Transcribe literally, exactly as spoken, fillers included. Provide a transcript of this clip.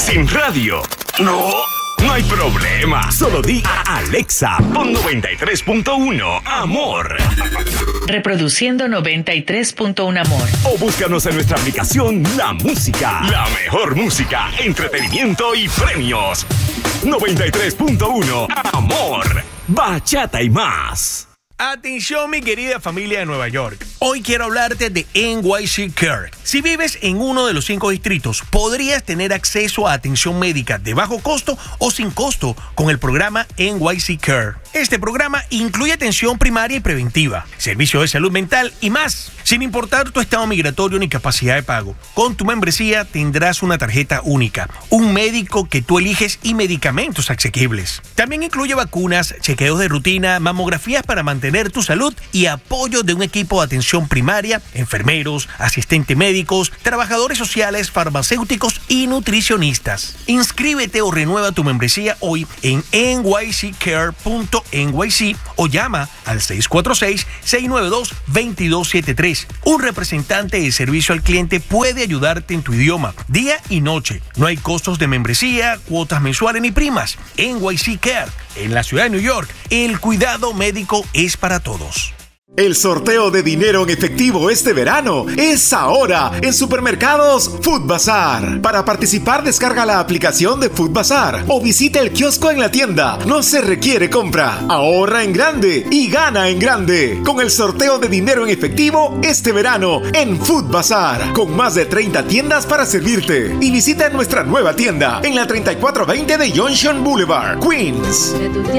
¿Sin radio? No, no hay problema. Solo di a Alexa, pon noventa y tres punto uno Amor. Reproduciendo noventa y tres punto uno Amor. O búscanos en nuestra aplicación La Música. La mejor música, entretenimiento y premios. noventa y tres punto uno Amor. Bachata y más. Atención, mi querida familia de Nueva York. Hoy quiero hablarte de N Y C Care. Si vives en uno de los cinco distritos, podrías tener acceso a atención médica de bajo costo o sin costo con el programa N Y C Care. Este programa incluye atención primaria y preventiva, servicio de salud mental y más, sin importar tu estado migratorio ni capacidad de pago. Con tu membresía tendrás una tarjeta única, un médico que tú eliges y medicamentos asequibles. También incluye vacunas, chequeos de rutina, mamografías para mantener tu salud y apoyo de un equipo de atención primaria, enfermeros, asistentes médicos, trabajadores sociales, farmacéuticos y nutricionistas. Inscríbete o renueva tu membresía hoy en N Y C care punto N Y C o llama al seis cuatro seis, seis nueve dos, dos dos siete tres. Un representante de servicio al cliente puede ayudarte en tu idioma, día y noche. No hay costos de membresía, cuotas mensuales ni primas. N Y C Care, en la ciudad de New York, el cuidado médico es para todos. El sorteo de dinero en efectivo este verano es ahora en Supermercados Food Bazaar. Para participar, descarga la aplicación de Food Bazaar o visita el kiosco en la tienda. No se requiere compra. Ahorra en grande y gana en grande con el sorteo de dinero en efectivo este verano en Food Bazaar, con más de treinta tiendas para servirte. Y visita nuestra nueva tienda en la treinta y cuatro veinte de Junction Boulevard, Queens.